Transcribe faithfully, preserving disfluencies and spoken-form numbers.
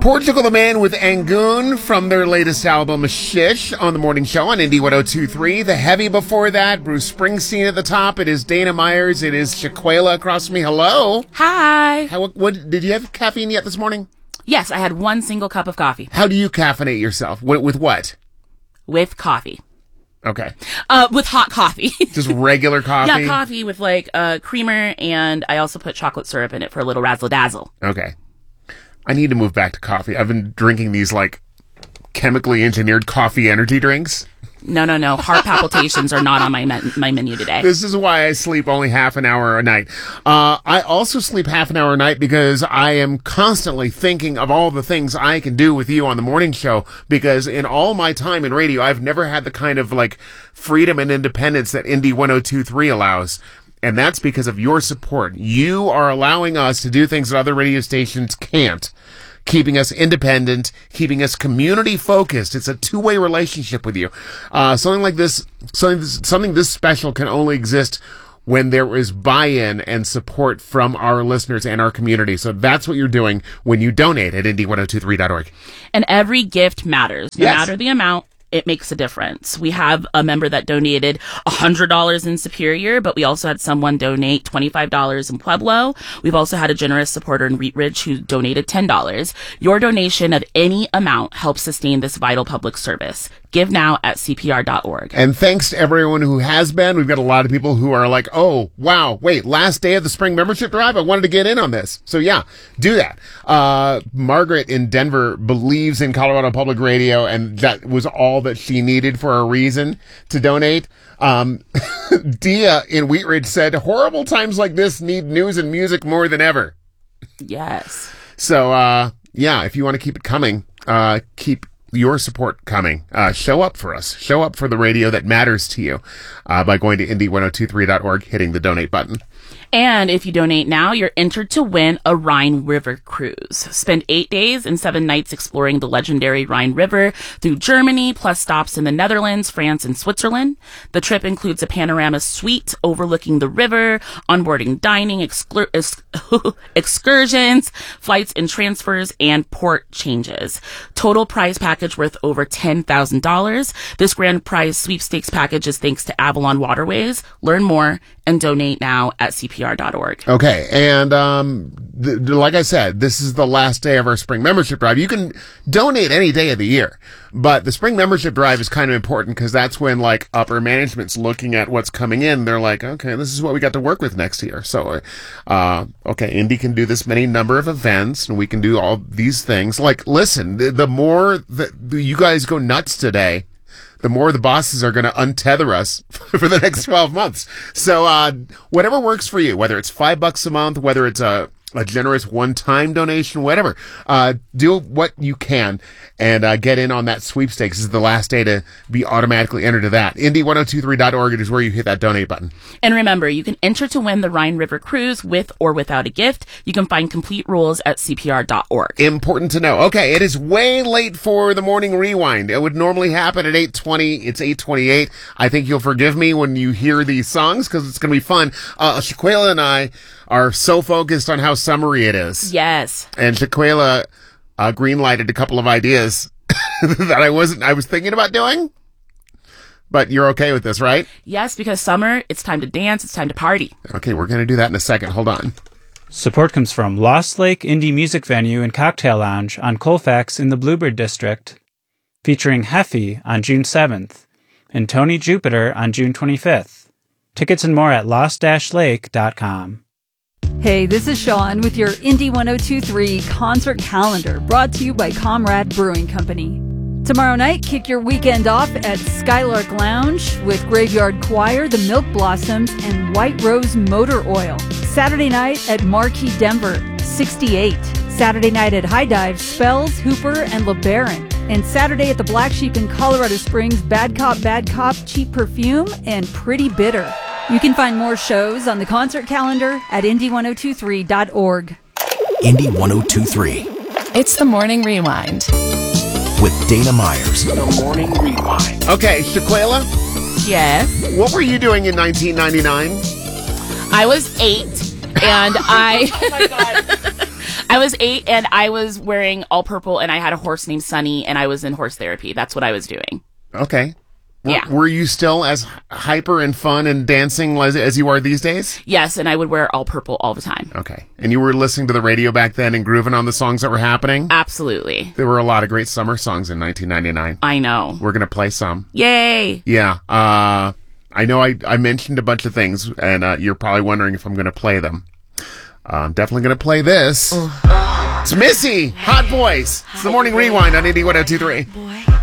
Portugal the Man with Angoon from their latest album, Shish, on the morning show on Indie one oh two point three. The Heavy before that, Bruce Springsteen at the top. It is Dana Myers. It is Shaquela across from me. Hello. Hi. How, what, did you have caffeine yet this morning? Yes, I had one single cup of coffee. How do you caffeinate yourself? With, with what? With coffee. Okay. Uh, with hot coffee. Just regular coffee? Yeah, coffee with like uh, creamer, and I also put chocolate syrup in it for a little razzle dazzle. Okay. I need to move back to coffee. I've been drinking these like chemically engineered coffee energy drinks. No, no, no. Heart palpitations are not on my men- my menu today. This is why I sleep only half an hour a night. Uh, I also sleep half an hour a night because I am constantly thinking of all the things I can do with you on the morning show, because in all my time in radio, I've never had the kind of like freedom and independence that Indie one oh two point three allows. And that's because of your support. You are allowing us to do things that other radio stations can't. Keeping us independent, keeping us community focused. It's a two-way relationship with you. Uh, something like this, something, something this special can only exist when there is buy-in and support from our listeners and our community. So that's what you're doing when you donate at indie one oh two three dot org. And every gift matters. No Yes. matter the amount, it makes a difference. We have a member that donated one hundred dollars in Superior, but we also had someone donate twenty-five dollars in Pueblo. We've also had a generous supporter in Wheat Ridge who donated ten dollars. Your donation of any amount helps sustain this vital public service. Give now at C P R dot org. And thanks to everyone who has been. We've got a lot of people who are like, oh, wow, wait, last day of the spring membership drive? I wanted to get in on this. So yeah, do that. Uh, Margaret in Denver believes in Colorado Public Radio, and that was all that she needed for a reason to donate. Um, Dia in Wheat Ridge said, horrible times like this need news and music more than ever. Yes. So, uh, yeah, if you want to keep it coming, uh, keep your support coming. Uh, show up for us. Show up for the radio that matters to you, uh, by going to indie one oh two three dot org, hitting the donate button. And if you donate now, you're entered to win a Rhine River cruise. Spend eight days and seven nights exploring the legendary Rhine River through Germany, plus stops in the Netherlands, France, and Switzerland. The trip includes a panorama suite overlooking the river, onboarding dining, exclu- ex- excursions, flights and transfers, and port changes. Total prize package worth over ten thousand dollars. This grand prize sweepstakes package is thanks to Avalon Waterways. Learn more and donate now at C P R dot org. Okay, and um, th- like I said, this is the last day of our spring membership drive. You can donate any day of the year, but the spring membership drive is kind of important because that's when like upper management's looking at what's coming in. They're like, okay, this is what we got to work with next year. So, uh, okay, Indy can do this many number of events, and we can do all these things. Like, listen, the, the more that you guys go nuts today, the more the bosses are going to untether us for the next twelve months. So, uh, whatever works for you, whether it's five bucks a month, whether it's a, a generous one-time donation, whatever, uh, do what you can and, uh, get in on that sweepstakes. This is the last day to be automatically entered to that. indie one oh two three dot org is where you hit that donate button. And remember, you can enter to win the Rhine River cruise with or without a gift. You can find complete rules at C P R dot org. Important to know. Okay, it is way late for the morning rewind. It would normally happen at eight twenty. It's eight twenty-eight. I think you'll forgive me when you hear these songs because it's going to be fun. Uh, Shaquela and I are so focused on how summery it is. Yes. And Shaquela uh, green-lighted a couple of ideas that I wasn't, I was thinking about doing. But you're okay with this, right? Yes, because summer, it's time to dance, it's time to party. Okay, we're going to do that in a second. Hold on. Support comes from Lost Lake Indie Music Venue and Cocktail Lounge on Colfax in the Bluebird District, featuring Heffy on June seventh and Tony Jupiter on June twenty-fifth. Tickets and more at lost dash lake dot com. Hey, this is Sean with your Indie one oh two point three concert calendar, brought to you by Comrade Brewing Company. Tomorrow night, kick your weekend off at Skylark Lounge with Graveyard Choir, The Milk Blossoms, and White Rose Motor Oil. Saturday night at Marquee Denver, sixty-eight. Saturday night at High Dive, Spells, Hooper, and LeBaron. And Saturday at the Black Sheep in Colorado Springs, Bad Cop, Bad Cop, Cheap Perfume, and Pretty Bitter. You can find more shows on the concert calendar at indie one oh two three dot org. Indie one oh two point three. It's the Morning Rewind. With Dana Myers. The Morning Rewind. Okay, Shaquela? Yes. What were you doing in nineteen ninety-nine? I was eight, and I... Oh my God. I was eight, and I was wearing all purple, and I had a horse named Sunny, and I was in horse therapy. That's what I was doing. Okay. Were, Yeah. were you still as hyper and fun and dancing as, as you are these days? Yes, and I would wear all purple all the time. Okay. And you were listening to the radio back then and grooving on the songs that were happening? Absolutely. There were a lot of great summer songs in nineteen ninety-nine. I know. We're going to play some. Yay. Yeah. Uh, I know I, I mentioned a bunch of things, and uh, you're probably wondering if I'm going to play them. Uh, I'm definitely going to play this. It's Missy, Hot Boys. It's the Morning Rewind on eighty-one oh two three. Boy.